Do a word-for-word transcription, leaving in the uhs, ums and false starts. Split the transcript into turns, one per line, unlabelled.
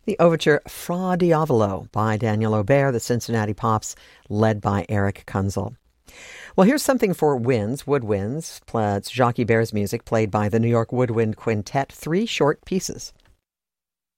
The overture Fra Diavolo by Daniel Aubert, the Cincinnati Pops, led by Eric Kunzel. Well, here's something for winds, woodwinds. It's Jacques Bear's music, played by the New York Woodwind Quintet, three short pieces.